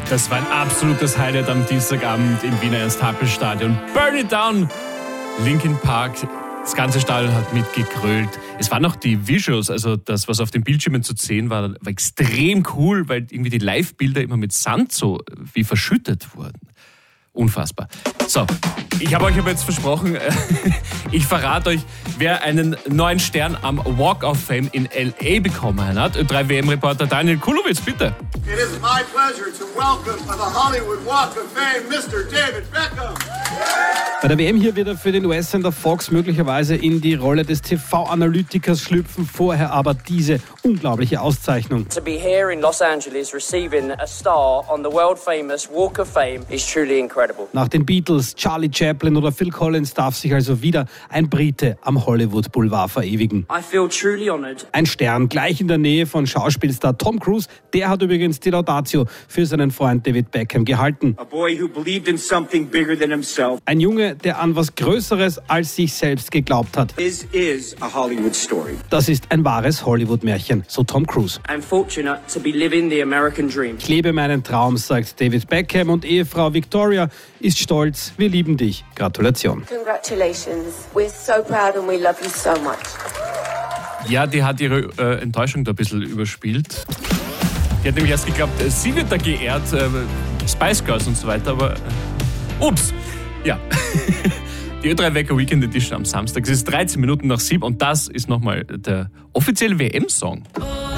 Das war ein absolutes Highlight am Dienstagabend im Wiener Ernst-Happel-Stadion. Burn it down! Linkin Park, das ganze Stadion hat mitgegrölt. Es waren auch die Visuals, also das, was auf den Bildschirmen zu sehen war extrem cool, weil irgendwie die Live-Bilder immer mit Sand so wie verschüttet wurden. Unfassbar. So, ich habe euch aber jetzt versprochen, ich verrate euch, wer einen neuen Stern am Walk of Fame in L.A. bekommen hat. Ö3-WM-Reporter Daniel Kulowitz, bitte. It is my pleasure to welcome to the Hollywood Walk of Fame Mr. David Beckham. Bei der WM hier wird er für den US-Sender Fox möglicherweise in die Rolle des TV-Analytikers schlüpfen, vorher aber diese unglaubliche Auszeichnung. To be here in Los Angeles receiving a star on the world-famous Walk of Fame is truly incredible. Nach den Beatles, Charlie Chaplin oder Phil Collins darf sich also wieder ein Brite am Hollywood Boulevard verewigen. I feel truly honored. Ein Stern gleich in der Nähe von Schauspielstar Tom Cruise, der hat übrigens die Laudatio für seinen Freund David Beckham gehalten. A boy who believed in something bigger than himself. Ein Junge, der an was Größeres als sich selbst geglaubt hat. This is a Hollywood story. Das ist ein wahres Hollywood-Märchen, so Tom Cruise. I'm fortunate to be living the American dream. Ich lebe meinen Traum, sagt David Beckham, und Ehefrau Victoria ist stolz. Wir lieben dich. Gratulation. Congratulations. We're so proud and we love you so much. Ja, die hat ihre Enttäuschung da ein bisschen überspielt. Die hat nämlich erst geglaubt, sie wird da geehrt, Spice Girls und so weiter, aber ups, ja. Die Ö3 Wecker Weekend Edition am Samstag. Es ist 13 Minuten nach 7 und das ist nochmal der offizielle WM-Song.